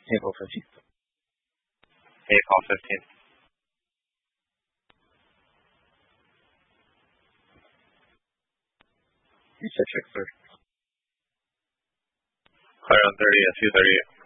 April 15th. April 15th. You said check, sir. Clear on 30 at 2:38.